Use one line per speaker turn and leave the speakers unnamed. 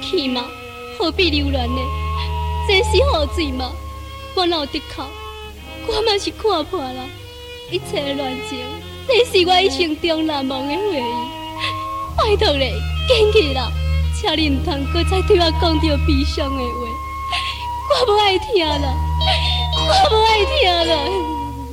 去嘛，何必留恋呢？这是雨水嘛，我哪有得靠？我嘛是看破啦，一切的恋情，这是我一生中难忘的回忆。拜托咧，坚持啦，请你唔通搁再对我讲着悲伤的话，我不爱听啦，我不爱听啦。